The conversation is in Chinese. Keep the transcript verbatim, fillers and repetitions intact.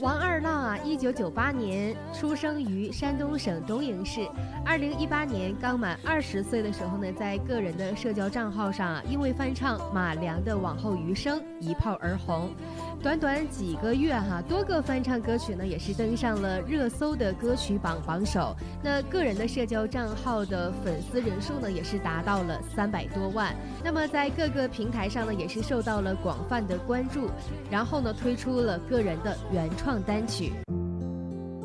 王二浪啊，一九九八年出生于山东省东营市。二零一八年刚满二十岁的时候呢，在个人的社交账号上啊，因为翻唱马良的《往后余生》一炮而红。短短几个月哈、啊，多个翻唱歌曲呢也是登上了热搜的歌曲榜榜首。那个人的社交账号的粉丝人数呢，也是达到了三百多万。那么在各个平台上呢，也是受到了广泛的关注。然后呢，推出了个人的原创单曲。